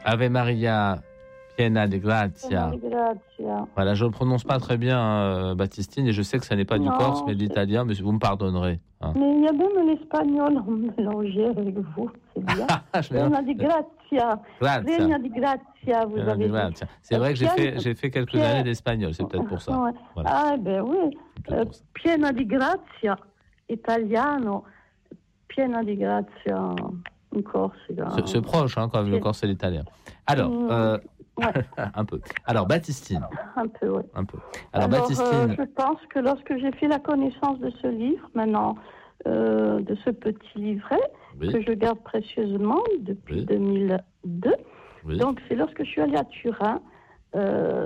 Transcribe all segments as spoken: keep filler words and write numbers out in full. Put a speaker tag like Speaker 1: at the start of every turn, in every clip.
Speaker 1: Ave Maria, piena di grazia. Voilà, je ne le prononce pas très bien, euh, Baptistine, et je sais que ça n'est pas
Speaker 2: Non,
Speaker 1: du corse, mais de
Speaker 2: c'est...
Speaker 1: l'italien, mais vous me pardonnerez. Hein.
Speaker 2: Mais il y a même l'espagnol mélangé avec vous, c'est bien. Piena di grazia. Piena di grazia, vous
Speaker 1: Piena
Speaker 2: avez
Speaker 1: di grazia.
Speaker 2: dit.
Speaker 1: C'est vrai que j'ai fait, j'ai fait quelques
Speaker 2: Piena...
Speaker 1: années d'espagnol, c'est peut-être pour ça.
Speaker 2: Ouais. Voilà. Ah ben oui, euh, piena di grazia, italiano, piena di grazia en corse.
Speaker 1: C'est, c'est proche, hein, quand même, le corse et l'italien. Alors, mmh. euh... Ouais. un peu. Alors, Baptistine.
Speaker 2: Un peu, oui.
Speaker 1: Un peu. Alors,
Speaker 2: Alors
Speaker 1: Baptistine.
Speaker 2: Euh, je pense que lorsque j'ai fait la connaissance de ce livre, maintenant, euh, de ce petit livret, oui. que je garde précieusement depuis oui. deux mille deux, oui. donc c'est lorsque je suis allée à Turin, euh,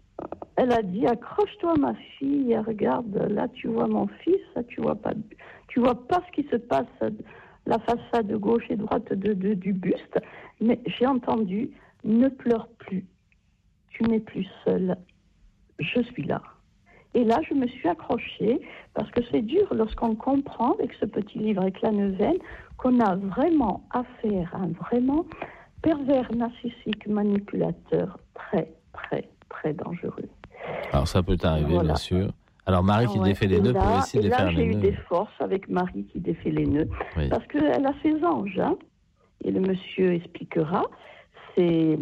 Speaker 2: elle a dit, accroche-toi ma fille, regarde, là tu vois mon fils, là tu vois pas, tu vois pas ce qui se passe, la façade gauche et droite de, de, du buste, mais j'ai entendu, ne pleure plus, tu n'es plus seule, je suis là. Et là, je me suis accrochée, parce que c'est dur lorsqu'on comprend, avec ce petit livre, avec la neuvaine, qu'on a vraiment affaire à un vraiment pervers narcissique manipulateur très, très, très dangereux.
Speaker 1: Alors ça peut arriver, voilà. Bien sûr. Alors Marie qui ouais. défait les nœuds peut aussi défaire les nœuds.
Speaker 2: Et là, j'ai eu des forces avec Marie qui défait les nœuds, oui. parce qu'elle a ses anges, hein, et le monsieur expliquera. C'est,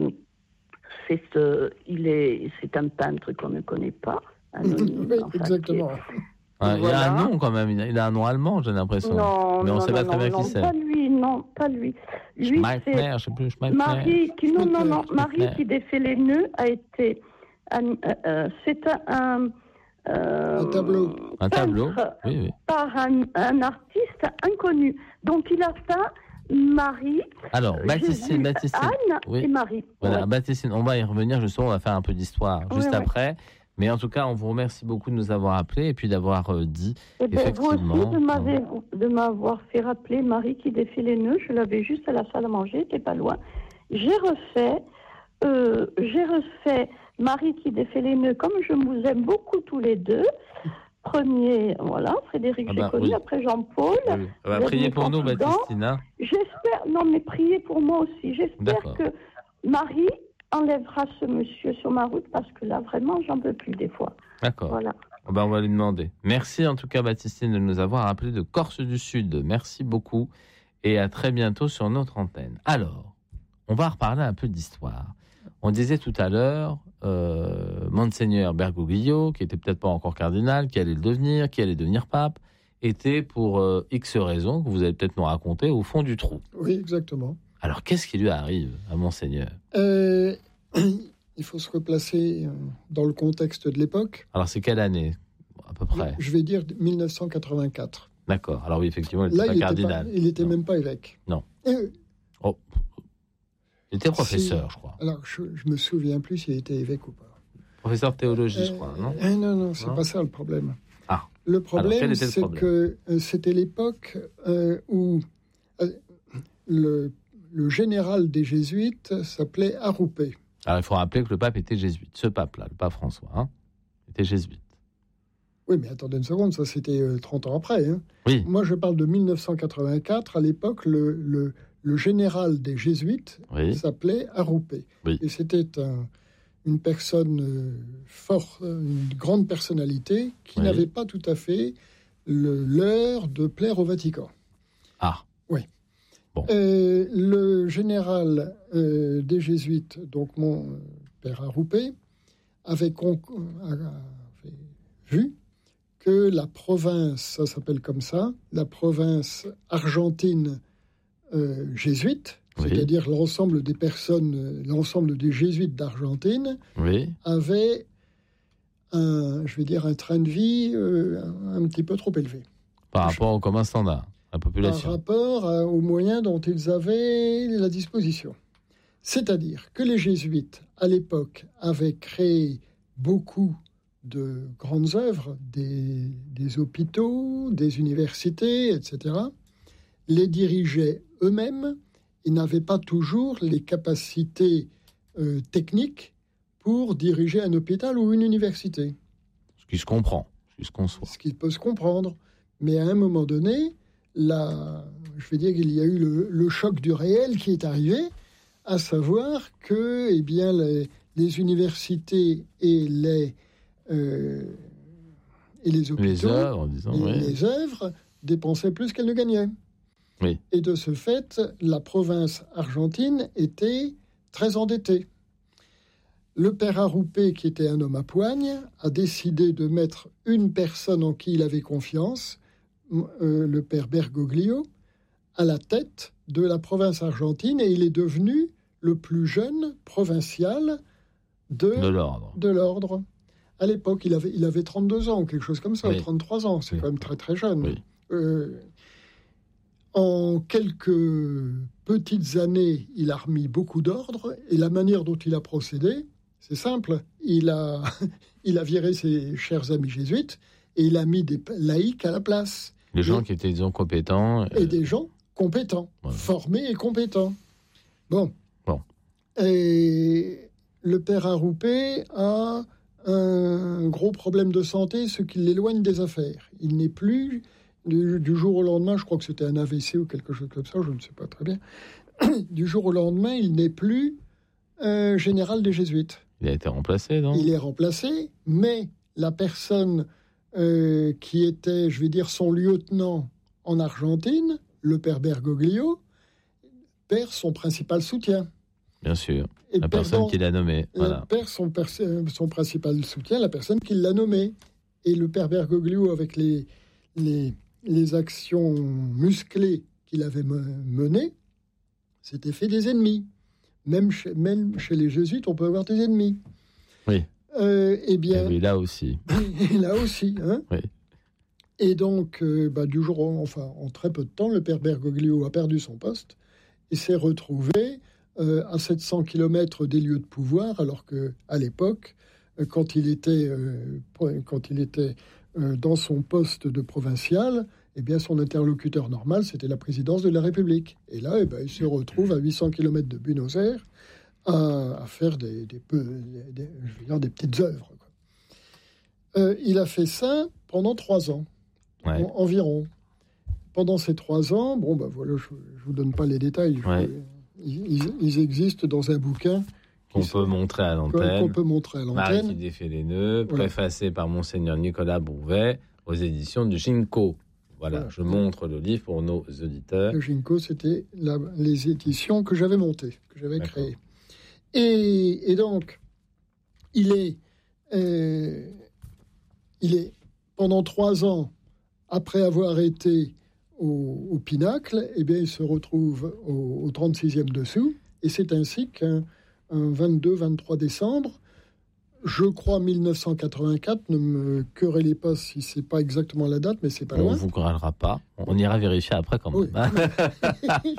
Speaker 2: c'est, euh, il est, c'est un peintre qu'on ne connaît pas.
Speaker 3: Anonyme, oui, enfin, exactement.
Speaker 1: Ah, voilà. Il a un nom quand même, il a un nom allemand, j'ai l'impression.
Speaker 2: Non,
Speaker 1: mais on ne sait pas
Speaker 2: non,
Speaker 1: très bien
Speaker 2: non,
Speaker 1: qui c'est.
Speaker 2: Pas lui, non, pas lui. Lui,
Speaker 1: Schmeitner,
Speaker 2: c'est
Speaker 1: je sais plus, Schmeitner.
Speaker 2: Marie qui, non, non, non, Marie
Speaker 1: Schmeitner.
Speaker 2: qui défait les nœuds a été, un, euh, c'est un,
Speaker 3: euh, un tableau,
Speaker 1: un tableau, oui, oui.
Speaker 2: par un, un artiste inconnu. Donc il a peint Marie,
Speaker 1: alors Baptistine, Baptistine,
Speaker 2: Anne
Speaker 1: oui.
Speaker 2: et Marie.
Speaker 1: Voilà,
Speaker 2: ouais.
Speaker 1: Baptistine, on va y revenir justement, on va faire un peu d'histoire
Speaker 2: oui,
Speaker 1: juste
Speaker 2: oui.
Speaker 1: après. Mais en tout cas, on vous remercie beaucoup de nous avoir appelés et puis d'avoir euh, dit
Speaker 2: et ben,
Speaker 1: effectivement.
Speaker 2: Vous aussi de, m'avez, de m'avoir fait rappeler Marie qui défait les nœuds. Je l'avais juste à la salle à manger, c'était pas loin. J'ai refait, euh, j'ai refait Marie qui défait les nœuds comme je vous aime beaucoup tous les deux. Premier, voilà, Frédéric, ah ben, j'ai connu, oui. Après Jean-Paul.
Speaker 1: Oui. Ah ben, priez pour nous, Baptistine. Hein.
Speaker 2: J'espère, non mais priez pour moi aussi. J'espère D'accord. que Marie enlèvera ce monsieur sur ma route parce que là, vraiment, j'en peux plus des fois.
Speaker 1: D'accord.
Speaker 2: Voilà.
Speaker 1: Ben, on va lui demander. Merci en tout cas, Baptistine, de nous avoir appelés de Corse du Sud. Merci beaucoup et à très bientôt sur notre antenne. Alors, on va reparler un peu d'histoire. On disait tout à l'heure, euh, Monseigneur Bergoglio, qui était peut-être pas encore cardinal, qui allait le devenir, qui allait devenir pape, était pour euh, X raisons que vous allez peut-être nous raconter au fond du trou.
Speaker 3: Oui, exactement.
Speaker 1: Alors, qu'est-ce qui lui arrive à Monseigneur ?
Speaker 3: euh, Il faut se replacer dans le contexte de l'époque.
Speaker 1: Alors, c'est quelle année, à peu près ?
Speaker 3: Je vais dire dix-neuf cent quatre-vingt-quatre.
Speaker 1: D'accord. Alors oui, effectivement, il n'était pas
Speaker 3: il
Speaker 1: cardinal.
Speaker 3: Était pas, il n'était même pas évêque.
Speaker 1: Non.
Speaker 3: Euh,
Speaker 1: oh. Il était professeur,
Speaker 3: si,
Speaker 1: je crois.
Speaker 3: Alors, je ne me souviens plus s'il était évêque ou pas.
Speaker 1: Professeur de théologie,
Speaker 3: euh,
Speaker 1: je crois, non
Speaker 3: euh, Non, non, c'est non. pas ça le problème.
Speaker 1: Ah.
Speaker 3: Le problème,
Speaker 1: Alors,
Speaker 3: c'est
Speaker 1: le problème
Speaker 3: que euh, c'était l'époque euh, où euh, le... Le général des jésuites s'appelait Arrupé.
Speaker 1: Alors, il faut rappeler que le pape était jésuite. Ce pape-là, le pape François, hein, était jésuite.
Speaker 3: Oui, mais attendez une seconde, ça c'était euh, trente ans après. Hein.
Speaker 1: Oui.
Speaker 3: Moi, je parle de dix-neuf cent quatre-vingt-quatre. À l'époque, le, le, le général des jésuites oui. s'appelait Arrupé.
Speaker 1: Oui.
Speaker 3: Et c'était un, une personne euh, forte, une grande personnalité qui oui. n'avait pas tout à fait le, l'heure de plaire au Vatican.
Speaker 1: Ah.
Speaker 3: Oui.
Speaker 1: Bon.
Speaker 3: Euh, le général euh, des Jésuites, donc mon euh, père Arrupé, avait, con- avait vu que la province, ça s'appelle comme ça, la province argentine euh, jésuite, oui. c'est-à-dire l'ensemble des personnes, l'ensemble des jésuites d'Argentine,
Speaker 1: oui.
Speaker 3: avait un, je vais dire, un train de vie euh, un, un petit peu trop élevé.
Speaker 1: Par rapport au commun standard. La population.
Speaker 3: Par rapport à, aux moyens dont ils avaient la disposition. C'est-à-dire que les jésuites, à l'époque, avaient créé beaucoup de grandes œuvres, des, des hôpitaux, des universités, et cetera, les dirigeaient eux-mêmes et n'avaient pas toujours les capacités euh, techniques pour diriger un hôpital ou une université.
Speaker 1: Ce qui se comprend, ce qui se conçoit.
Speaker 3: Ce qui peut se comprendre. Mais à un moment donné, Là, je veux dire qu'il y a eu le, le choc du réel qui est arrivé, à savoir que eh bien, les, les universités et les, euh, et les hôpitaux,
Speaker 1: les œuvres, disons,
Speaker 3: et
Speaker 1: oui.
Speaker 3: les œuvres dépensaient plus qu'elles ne gagnaient.
Speaker 1: Oui.
Speaker 3: Et de ce fait, la province argentine était très endettée. Le père Arrupe, qui était un homme à poigne, a décidé de mettre une personne en qui il avait confiance, euh, le père Bergoglio, à la tête de la province argentine, et il est devenu le plus jeune provincial de,
Speaker 1: de l'ordre.
Speaker 3: De l'ordre. À l'époque, il avait, il avait trente-deux ans, quelque chose comme ça, oui. trente-trois ans, c'est oui. quand même très très jeune.
Speaker 1: Oui.
Speaker 3: Euh, en quelques petites années, il a remis beaucoup d'ordre, et la manière dont il a procédé, c'est simple. Il a, il a viré ses chers amis jésuites, et il a mis des laïcs à la place.
Speaker 1: Des gens
Speaker 3: et,
Speaker 1: qui étaient, disons, compétents.
Speaker 3: Et euh... des gens compétents, ouais. formés et compétents. Bon.
Speaker 1: bon.
Speaker 3: Et le père Arrupe a un gros problème de santé, ce qui l'éloigne des affaires. Il n'est plus, du, du jour au lendemain, je crois que c'était un A V C ou quelque chose comme ça, je ne sais pas très bien, du jour au lendemain, il n'est plus euh, général des Jésuites.
Speaker 1: Il a été remplacé, non ?
Speaker 3: Il est remplacé, mais la personne euh, qui était, je vais dire, son lieutenant en Argentine, le père Bergoglio, perd son principal soutien.
Speaker 1: Bien sûr, et la personne qui l'a nommé. Voilà.
Speaker 3: Perd son, pers- son principal soutien, la personne qui l'a nommé. Et le père Bergoglio, avec les, les, les actions musclées qu'il avait menées, s'était fait des ennemis. Même chez, même chez les jésuites, on peut avoir des ennemis.
Speaker 1: Oui.
Speaker 3: Euh, eh bien,
Speaker 1: et là aussi.
Speaker 3: Et là aussi. Hein.
Speaker 1: Oui.
Speaker 3: Et donc, euh, bah, du jour au, enfin, en très peu de temps, le père Bergoglio a perdu son poste et s'est retrouvé euh, à sept cents kilomètres des lieux de pouvoir, alors qu'à l'époque, euh, quand il était, euh, quand il était euh, dans son poste de provincial, eh bien, son interlocuteur normal, c'était la présidence de la République. Et là, eh ben, il se retrouve à huit cents kilomètres de Buenos Aires à, à faire des, des, peu, des, je veux dire, des petites œuvres. Quoi. Euh, il a fait ça pendant trois ans,
Speaker 1: ouais.
Speaker 3: en, environ. Pendant ces trois ans, bon, ben voilà, je ne vous donne pas les détails.
Speaker 1: Ouais.
Speaker 3: Ils, ils existent dans un bouquin
Speaker 1: qu'on peut montrer à l'antenne.
Speaker 3: Qu'on peut montrer à l'antenne.
Speaker 1: Marie qui défait les nœuds, voilà. Préfacé par Monseigneur Nicolas Brouvet, aux éditions du Ginko. Voilà, voilà, je montre le livre pour nos auditeurs.
Speaker 3: Le Ginko, c'était la, les éditions que j'avais montées, que j'avais D'accord. créées. Et, et donc, il est, euh, il est, pendant trois ans, après avoir été au, au Pinacle, eh bien, il se retrouve au, au trente-sixième dessous. Et c'est ainsi qu'un un vingt-deux vingt-trois décembre, je crois mille neuf cent quatre-vingt-quatre, ne me querellez pas si c'est pas exactement la date, mais c'est pas
Speaker 1: on
Speaker 3: loin.
Speaker 1: On vous querellera pas. On ira vérifier après quand même. Oui.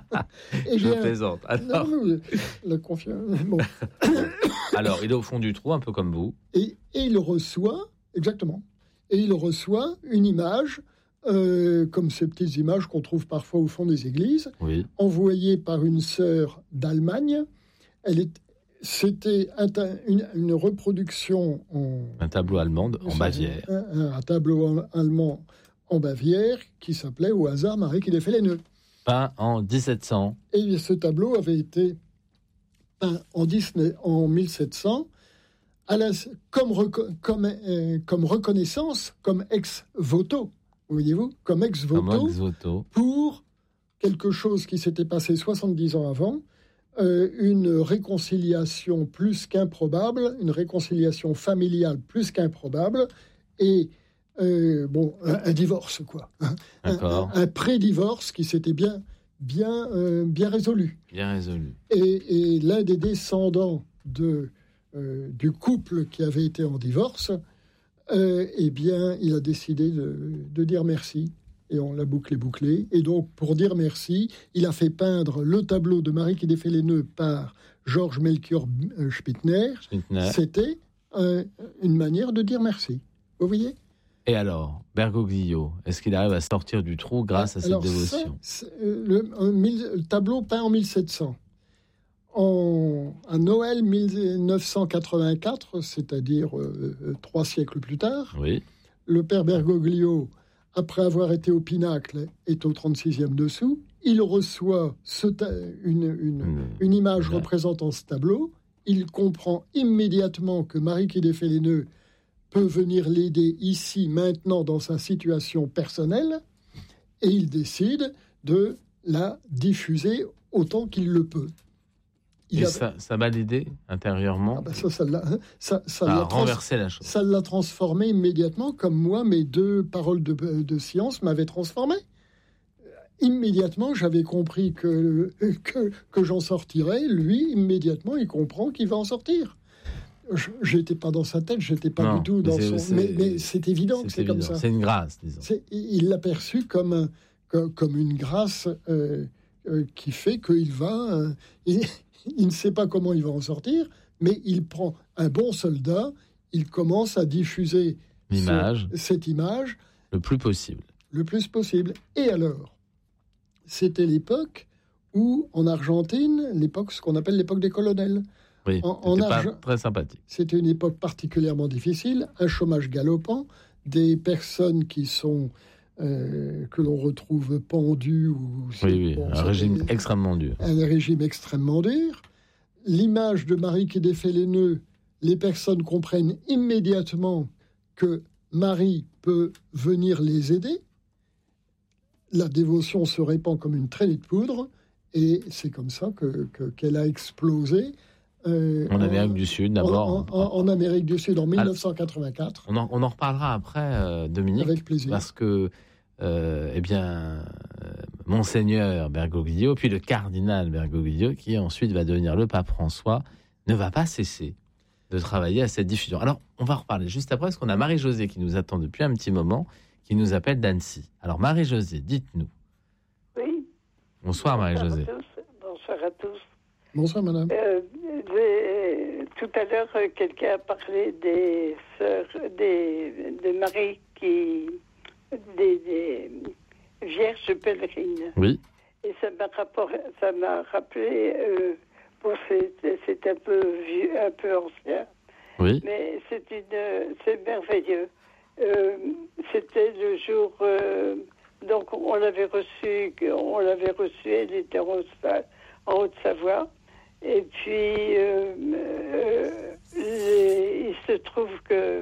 Speaker 3: Et
Speaker 1: je
Speaker 3: bien,
Speaker 1: plaisante. Alors...
Speaker 3: Non, non, la confiance. Bon.
Speaker 1: Alors, il est au fond du trou, un peu comme vous.
Speaker 3: Et, et il reçoit, exactement, et il reçoit une image, euh, comme ces petites images qu'on trouve parfois au fond des églises,
Speaker 1: oui.
Speaker 3: envoyée par une sœur d'Allemagne. Elle est C'était un, une, une reproduction en...
Speaker 1: Un tableau allemand en Bavière.
Speaker 3: Un, un tableau allemand en Bavière qui s'appelait au hasard Marie qui défait les nœuds.
Speaker 1: Peint en dix-sept cents.
Speaker 3: Et ce tableau avait été peint en, Disney, en mille sept cents à la, comme, reco, comme, euh, comme reconnaissance, comme ex-voto, voyez-vous, comme ex-voto,
Speaker 1: comme ex-voto
Speaker 3: pour quelque chose qui s'était passé soixante-dix ans avant. Euh, une réconciliation plus qu'improbable, une réconciliation familiale plus qu'improbable, et euh, bon, un, un divorce, quoi. Hein, un, un, un pré-divorce qui s'était bien, bien, euh, bien résolu.
Speaker 1: Bien résolu.
Speaker 3: Et, et l'un des descendants de, euh, du couple qui avait été en divorce, euh, eh bien, il a décidé de, de dire merci. Et on l'a bouclé, bouclé. Et donc, pour dire merci, il a fait peindre le tableau de Marie qui défait les nœuds par Georges Melchior Spittner.
Speaker 1: Spittner.
Speaker 3: C'était euh, une manière de dire merci. Vous voyez ?
Speaker 1: Et alors, Bergoglio, est-ce qu'il arrive à sortir du trou grâce à cette
Speaker 3: alors,
Speaker 1: dévotion ?
Speaker 3: ça, le, le tableau peint en mille sept cents. En, à Noël mille neuf cent quatre-vingt-quatre, c'est-à-dire euh, trois siècles plus tard,
Speaker 1: oui.
Speaker 3: le père Bergoglio, après avoir été au Pinacle, est au trente-sixième dessous. il reçoit ce ta- une, une, mmh. une image ouais. représentant ce tableau, il comprend immédiatement que Marie qui défait les nœuds peut venir l'aider ici, maintenant, dans sa situation personnelle, et il décide de la diffuser autant qu'il le peut.
Speaker 1: Il et a... ça, ça va l'aider intérieurement.
Speaker 3: Ah ben ça, ça l'a, ça, ça
Speaker 1: à
Speaker 3: l'a
Speaker 1: renverser trans... la chose.
Speaker 3: Ça l'a transformé immédiatement, comme moi, mes deux paroles de, de science m'avaient transformé. Immédiatement, j'avais compris que, que, que j'en sortirais. Lui, immédiatement, il comprend qu'il va en sortir. Je n'étais pas dans sa tête, je n'étais pas
Speaker 1: non,
Speaker 3: du tout dans
Speaker 1: c'est,
Speaker 3: son...
Speaker 1: c'est,
Speaker 3: mais, mais c'est évident
Speaker 1: c'est
Speaker 3: que c'est
Speaker 1: évident.
Speaker 3: comme ça.
Speaker 1: C'est une grâce, disons.
Speaker 3: C'est, il l'a perçu comme, un, comme, comme une grâce euh, euh, qui fait qu'il va... Euh, il, il ne sait pas comment il va en sortir, mais il prend un bon soldat, il commence à diffuser
Speaker 1: l'image,
Speaker 3: ce, cette image...
Speaker 1: Le plus possible.
Speaker 3: Le plus possible. Et alors, c'était l'époque où, en Argentine, l'époque, ce qu'on appelle l'époque des colonels.
Speaker 1: Oui, en, en pas Arge... très sympathique.
Speaker 3: C'était une époque particulièrement difficile, un chômage galopant, des personnes qui sont euh, que l'on retrouve pendues ou
Speaker 1: oui, oui, bon, un régime des, extrêmement dur.
Speaker 3: Un régime extrêmement dur. L'image de Marie qui défait les nœuds, les personnes comprennent immédiatement que Marie peut venir les aider. La dévotion se répand comme une traînée de poudre, et c'est comme ça que, que qu'elle a explosé.
Speaker 1: Euh, en Amérique en, du Sud, d'abord.
Speaker 3: En, en, en Amérique du Sud, en dix-neuf cent quatre-vingt-quatre.
Speaker 1: On en, on en reparlera après, euh, Dominique.
Speaker 3: Avec plaisir.
Speaker 1: Parce que, euh, eh bien, euh, Monseigneur Bergoglio, puis le cardinal Bergoglio, qui ensuite va devenir le pape François, ne va pas cesser de travailler à cette diffusion. Alors, on va reparler juste après, parce qu'on a Marie-Josée qui nous attend depuis un petit moment, qui nous appelle d'Annecy. Alors, Marie-Josée, dites-nous.
Speaker 4: Oui.
Speaker 1: Bonsoir, Marie-Josée.
Speaker 4: Bonsoir à tous.
Speaker 3: Bonsoir, madame.
Speaker 4: Euh, les, tout à l'heure, quelqu'un a parlé des sœurs, des, de Marie qui, des, des vierges pèlerines.
Speaker 1: Oui.
Speaker 4: Et ça m'a, rapport, ça m'a rappelé, euh, bon, c'est, c'est un peu vieux, un peu ancien.
Speaker 1: Oui.
Speaker 4: Mais c'est une, c'est merveilleux. Euh, c'était le jour, euh, donc on l'avait reçu, on l'avait reçu, elle était en Haute-Savoie. Et puis, euh, euh, les, il se trouve que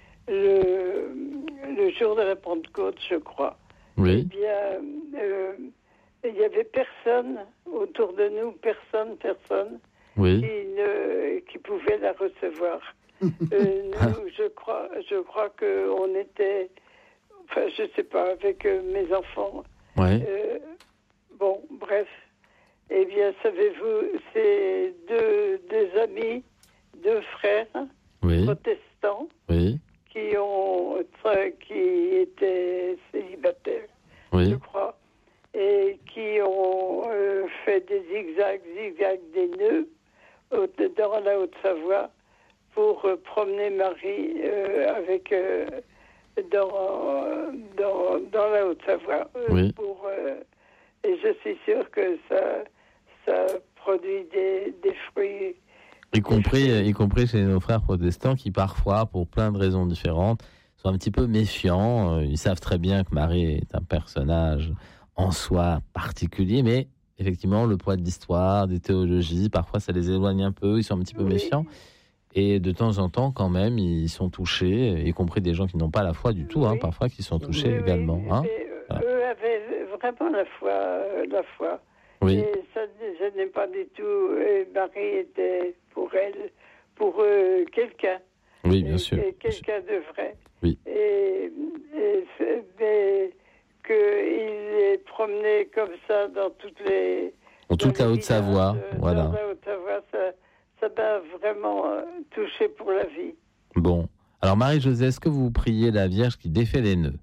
Speaker 4: le, le jour de la Pentecôte, je crois,
Speaker 1: oui.
Speaker 4: eh bien, euh, il n'y avait personne autour de nous, personne, personne,
Speaker 1: oui.
Speaker 4: qui, ne, qui pouvait la recevoir. euh, nous, je crois, je crois qu'on était, enfin, je sais pas, avec euh, mes enfants.
Speaker 1: Ouais.
Speaker 4: Euh, bon, bref. Eh bien, savez-vous, c'est deux, deux amis, deux frères
Speaker 1: oui.
Speaker 4: protestants
Speaker 1: oui.
Speaker 4: qui ont, qui étaient célibataires,
Speaker 1: oui.
Speaker 4: je crois, et qui ont euh, fait des zigzags, zigzags des nœuds dans la Haute-Savoie pour euh, promener Marie euh, avec euh, dans, dans dans la Haute-Savoie. Euh,
Speaker 1: oui.
Speaker 4: Pour euh, et je suis sûre que ça ça produit des, des fruits.
Speaker 1: Y compris, y compris chez nos frères protestants qui parfois, pour plein de raisons différentes, sont un petit peu méfiants. Ils savent très bien que Marie est un personnage en soi particulier, mais effectivement, le poids de l'histoire, des théologies, parfois ça les éloigne un peu, ils sont un petit peu oui. méfiants. Et de temps en temps, quand même, ils sont touchés, y compris des gens qui n'ont pas la foi du tout, oui. hein, parfois qui sont touchés oui, également.
Speaker 4: Oui.
Speaker 1: Hein.
Speaker 4: Voilà. Eux avaient vraiment la foi. Euh, la foi.
Speaker 1: Oui.
Speaker 4: Et ça, je n'ai pas du tout. Et Marie était pour elle, pour euh, quelqu'un.
Speaker 1: Oui, bien et, sûr.
Speaker 4: Et quelqu'un de vrai.
Speaker 1: Oui.
Speaker 4: Et, et mais qu'il est promené comme ça dans toutes les.
Speaker 1: Dans toute la Haute-Savoie, voilà.
Speaker 4: Dans la Haute-Savoie, ça, ça m'a vraiment euh, touché pour la vie.
Speaker 1: Bon. Alors, Marie-Josée, est-ce que vous priez la Vierge qui défait les nœuds?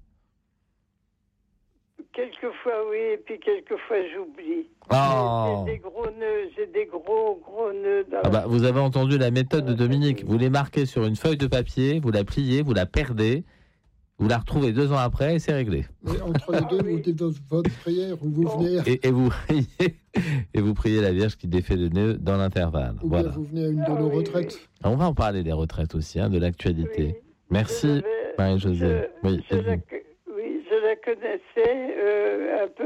Speaker 4: Quelquefois, oui, et puis quelquefois, j'oublie.
Speaker 1: Oh.
Speaker 4: J'ai des gros nœuds, j'ai des gros, gros nœuds dans
Speaker 1: ah bah,
Speaker 4: la...
Speaker 1: Vous avez entendu la méthode de Dominique. Vous les marquez sur une feuille de papier, vous la pliez, vous la perdez, vous la retrouvez deux ans après et c'est réglé.
Speaker 3: Mais entre les deux, ah, vous dites oui. votre prière ou vous bon. venez...
Speaker 1: Et, et, vous priez, et vous priez la Vierge qui défait le nœud dans l'intervalle.
Speaker 3: Ou
Speaker 1: voilà.
Speaker 3: bien vous venez à une de nos ah, oui, retraites.
Speaker 4: Oui.
Speaker 1: On va en parler des retraites aussi, hein, de l'actualité. Oui. Merci, Marie-Josée.
Speaker 4: Je,
Speaker 1: oui,
Speaker 4: je la, oui, je la connaissais euh, un peu.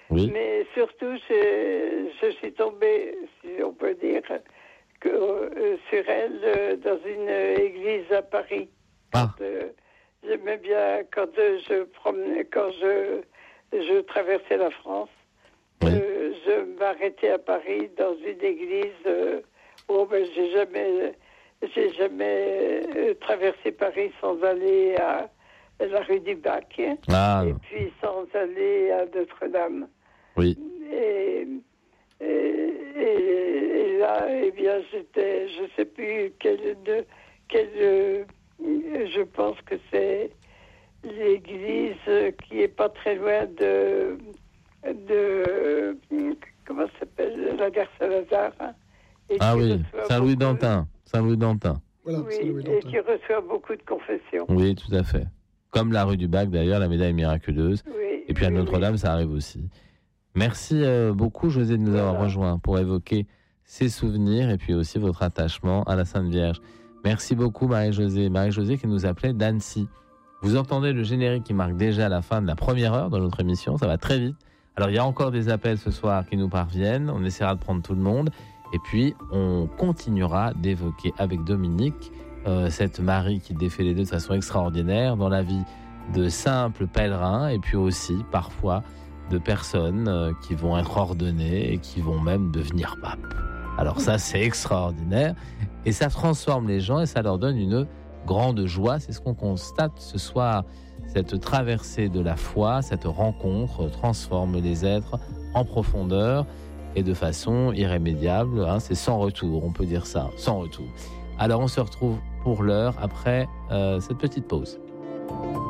Speaker 1: Oui.
Speaker 4: Mais surtout, je, je suis tombée, si on peut dire, que, euh, sur elle euh, dans une église à Paris.
Speaker 1: Ah.
Speaker 4: Quand, euh, j'aimais bien quand euh, je promenais, quand je, je traversais la France.
Speaker 1: Oui.
Speaker 4: Euh, je m'arrêtais à Paris dans une église. Euh, oh, ben, j'ai jamais, j'ai jamais euh, traversé Paris sans aller à la rue du Bac.
Speaker 1: Ah.
Speaker 4: Et puis sans aller à Notre-Dame.
Speaker 1: Oui.
Speaker 4: Et, et, et, et là, eh bien, j'étais, je ne sais plus quelle, de, quelle, je pense que c'est l'église qui est pas très loin de, de comment ça s'appelle, la gare Saint-Lazare. Hein,
Speaker 1: ah oui, Saint-Louis-d'Antin. Saint-Louis-d'Antin.
Speaker 3: Voilà,
Speaker 4: oui,
Speaker 3: Saint-Louis-d'Antin.
Speaker 4: et qui reçoit beaucoup de confessions.
Speaker 1: Oui, tout à fait. Comme la rue du Bac, d'ailleurs, la médaille miraculeuse.
Speaker 4: Oui,
Speaker 1: et puis à
Speaker 4: oui,
Speaker 1: Notre-Dame,
Speaker 4: oui.
Speaker 1: ça arrive aussi. Merci euh, beaucoup, José, de nous
Speaker 4: Voilà.
Speaker 1: avoir rejoints pour évoquer ces souvenirs et puis aussi votre attachement à la Sainte Vierge. Merci beaucoup, Marie-Josée. Marie-Josée qui nous appelait d'Annecy. Vous entendez le générique qui marque déjà la fin de la première heure de notre émission. Ça va très vite. Alors, il y a encore des appels ce soir qui nous parviennent. On essaiera de prendre tout le monde. Et puis, on continuera d'évoquer avec Dominique euh, cette Marie qui défait les deux de façon extraordinaire dans la vie de simples pèlerins et puis aussi, parfois, de personnes euh, qui vont être ordonnées et qui vont même devenir papes. Alors ça, c'est extraordinaire. Et ça transforme les gens et ça leur donne une grande joie. C'est ce qu'on constate ce soir. Cette traversée de la foi, cette rencontre transforme les êtres en profondeur et de façon irrémédiable. Hein, c'est sans retour, on peut dire ça, sans retour. Alors on se retrouve pour l'heure après euh, cette petite pause.